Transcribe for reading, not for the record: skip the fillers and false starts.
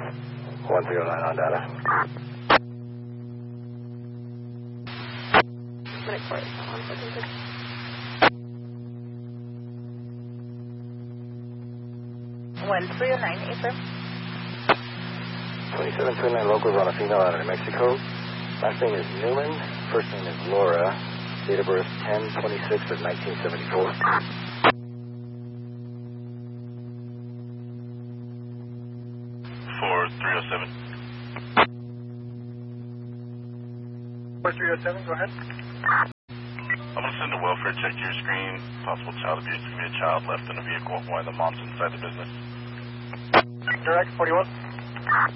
109 on data. Minute 4. 1 second. 139, April. 2729 locals on a female out of New Mexico. Last name is Newman. First name is Laura. Date of birth 10/26 of 1974. 4307. 4307, go ahead. I'm going to send a welfare check to your screen. Possible child abuse. Could be a child left in a vehicle while the mom's inside the business. Direct 41.